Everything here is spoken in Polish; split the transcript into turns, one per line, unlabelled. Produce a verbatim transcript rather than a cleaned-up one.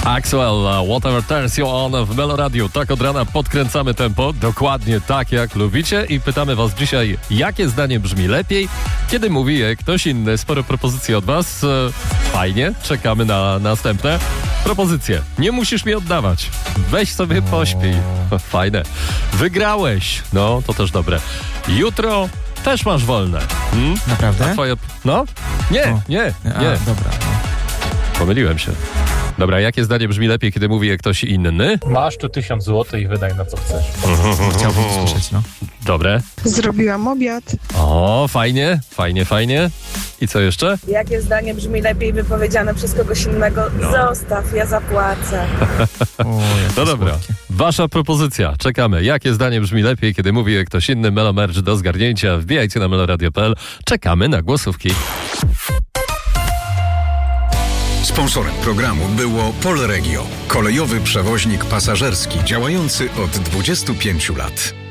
Axwell, Whatever Turns You On w Meloradiu. Tak od rana podkręcamy tempo, dokładnie tak jak lubicie i pytamy was dzisiaj, jakie zdanie brzmi lepiej, kiedy mówi je ktoś inny. Sporo propozycji od was. Fajnie, czekamy na następne propozycje. Nie musisz mi oddawać. Weź sobie pośpij. Fajne. Wygrałeś. No, to też dobre. Jutro też masz wolne. Hmm?
Naprawdę?
A twoje... No? Nie,
O.
nie,
A,
nie.
dobra. No.
Pomyliłem się. Dobra, jakie zdanie brzmi lepiej, kiedy mówi je ktoś inny?
Masz tu tysiąc złotych i wydaj na co chcesz.
Chciałbym usłyszeć, no.
Dobre.
Zrobiłam obiad.
O, fajnie, fajnie, fajnie. I co jeszcze?
Jakie zdanie brzmi lepiej wypowiedziane przez kogoś innego?
No.
Zostaw, ja zapłacę.
O, jakie
No dobra.
słodkie.
Wasza propozycja. Czekamy. Jakie zdanie brzmi lepiej, kiedy mówi je ktoś inny? Melo Merch do zgarnięcia. Wbijajcie na meloradio kropka p l. Czekamy na głosówki.
Sponsorem programu było Polregio, kolejowy przewoźnik pasażerski działający od dwudziestu pięciu lat.